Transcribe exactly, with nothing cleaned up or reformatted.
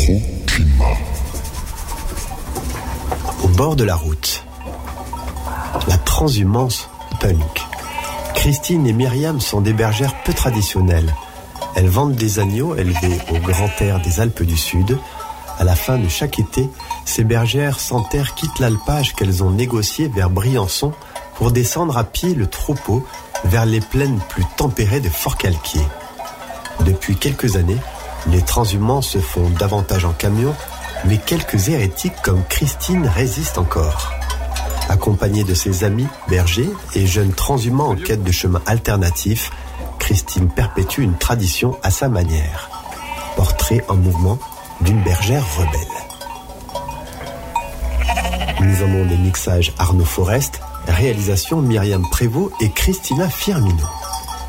Microclimat. Au bord de la route, la transhumance punk. Christine et Myriam sont des bergères peu traditionnelles. Elles vendent des agneaux élevés au grand air des Alpes du Sud. À la fin de chaque été, ces bergères sans terre quittent l'alpage qu'elles ont négocié vers Briançon pour descendre à pied le troupeau vers les plaines plus tempérées de Forcalquier. Depuis quelques années, les transhumants se font davantage en camion, mais quelques hérétiques comme Christine résistent encore. Accompagnée de ses amis bergers et jeunes transhumants en quête de chemins alternatifs, Christine perpétue une tradition à sa manière. Portrait en mouvement d'une bergère rebelle. Mise en onde et mixage Arnaud Forest, réalisation Myriam Prévost et Christina Firmino.